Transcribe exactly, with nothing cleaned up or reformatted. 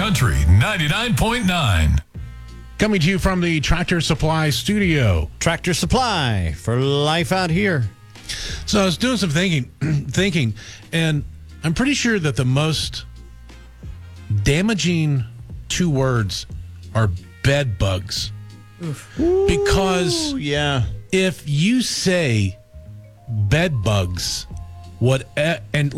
Country ninety-nine point nine. Coming to you from the Tractor Supply studio. Tractor Supply for life out here. So I was doing some thinking, thinking, and I'm pretty sure that the most damaging two words are bed bugs. Because Ooh, yeah. if you say bed bugs, what and